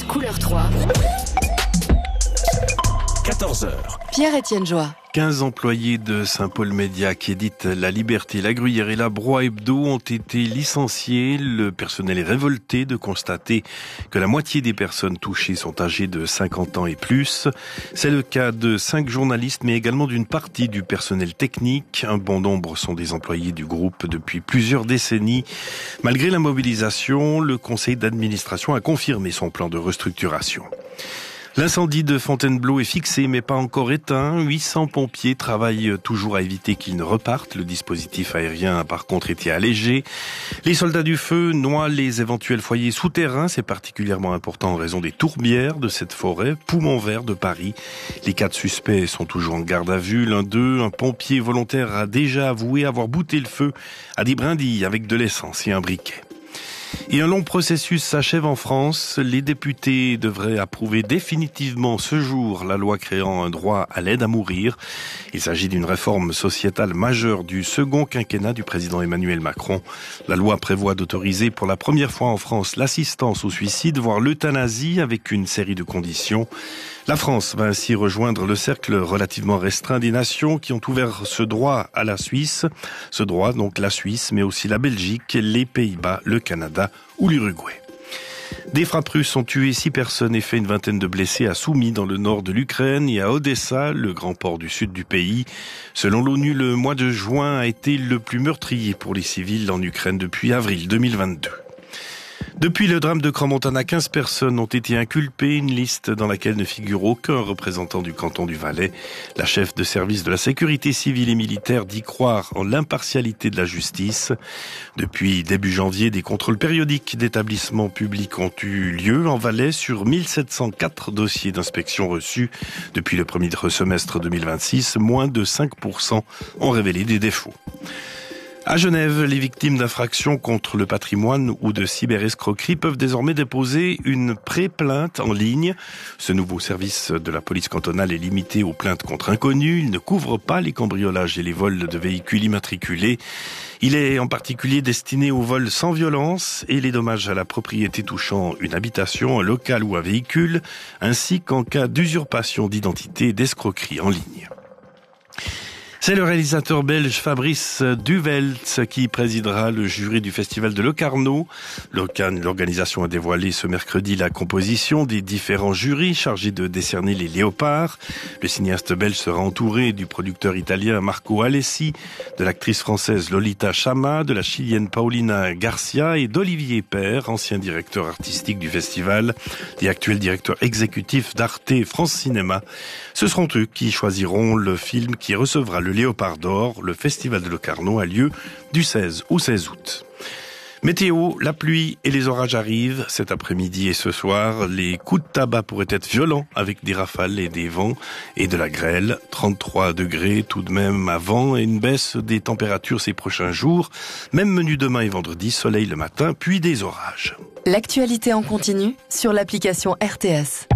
RTS couleur 3. 14h. Pierre-Étienne Joie. 15 employés de Saint-Paul Média qui éditent La Liberté, La Gruyère et La Broye Hebdo ont été licenciés. Le personnel est révolté de constater que la moitié des personnes touchées sont âgées de 50 ans et plus. C'est le cas de 5 journalistes, mais également d'une partie du personnel technique. Un bon nombre sont des employés du groupe depuis plusieurs décennies. Malgré la mobilisation, le conseil d'administration a confirmé son plan de restructuration. L'incendie de Fontainebleau est fixé mais pas encore éteint. 800 pompiers travaillent toujours à éviter qu'ils ne repartent. Le dispositif aérien a par contre été allégé. Les soldats du feu noient les éventuels foyers souterrains. C'est particulièrement important en raison des tourbières de cette forêt. Poumon vert de Paris. Les 4 suspects sont toujours en garde à vue. L'un d'eux, un pompier volontaire, a déjà avoué avoir bouté le feu à des brindilles avec de l'essence et un briquet. Et un long processus s'achève en France. Les députés devraient approuver définitivement ce jour la loi créant un droit à l'aide à mourir. Il s'agit d'une réforme sociétale majeure du second quinquennat du président Emmanuel Macron. La loi prévoit d'autoriser pour la première fois en France l'assistance au suicide, voire l'euthanasie avec une série de conditions. La France va ainsi rejoindre le cercle relativement restreint des nations qui ont ouvert ce droit à la Suisse. Ce droit, donc la Suisse, mais aussi la Belgique, les Pays-Bas, le Canada ou l'Uruguay. Des frappes russes ont tué 6 personnes et fait une vingtaine de blessés à Soumy dans le nord de l'Ukraine et à Odessa, le grand port du sud du pays. Selon l'ONU, le mois de juin a été le plus meurtrier pour les civils en Ukraine depuis avril 2022. Depuis le drame de Crans-Montana, 15 personnes ont été inculpées, une liste dans laquelle ne figure aucun représentant du canton du Valais. La chef de service de la sécurité civile et militaire dit croire en l'impartialité de la justice. Depuis début janvier, des contrôles périodiques d'établissements publics ont eu lieu en Valais sur 1704 dossiers d'inspection reçus. Depuis le premier semestre 2026, moins de 5% ont révélé des défauts. À Genève, les victimes d'infractions contre le patrimoine ou de cyberescroquerie peuvent désormais déposer une pré-plainte en ligne. Ce nouveau service de la police cantonale est limité aux plaintes contre inconnus. Il ne couvre pas les cambriolages et les vols de véhicules immatriculés. Il est en particulier destiné aux vols sans violence et les dommages à la propriété touchant une habitation, un local ou un véhicule, ainsi qu'en cas d'usurpation d'identité et d'escroquerie en ligne. C'est le réalisateur belge Fabrice Duveltz qui présidera le jury du festival de Locarno. L'organisation a dévoilé ce mercredi la composition des différents jurys chargés de décerner les léopards. Le cinéaste belge sera entouré du producteur italien Marco Alessi, de l'actrice française Lolita Chama, de la chilienne Paulina Garcia et d'Olivier Père, ancien directeur artistique du festival et actuel directeur exécutif d'Arte France Cinéma. Ce seront eux qui choisiront le film qui recevra le Léopard d'Or. Le festival de Locarno a lieu du 16 au 16 août. Météo, la pluie et les orages arrivent cet après-midi et ce soir. Les coups de tabac pourraient être violents avec des rafales et des vents et de la grêle. 33 degrés tout de même avant et une baisse des températures ces prochains jours. Même menu demain et vendredi, soleil le matin, puis des orages. L'actualité en continu sur l'application RTS.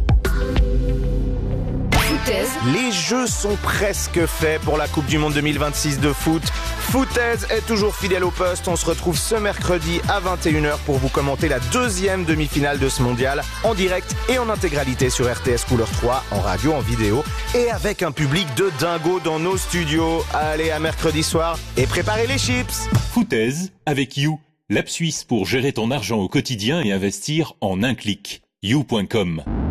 Les jeux sont presque faits pour la Coupe du Monde 2026 de foot. Foutaise est toujours fidèle au poste. On se retrouve ce mercredi à 21h pour vous commenter la deuxième demi-finale de ce mondial en direct et en intégralité sur RTS Couleur 3, en radio, en vidéo et avec un public de dingo dans nos studios. Allez, à mercredi soir et préparez les chips. Foutaise avec You, l'app suisse pour gérer ton argent au quotidien et investir en un clic. You.com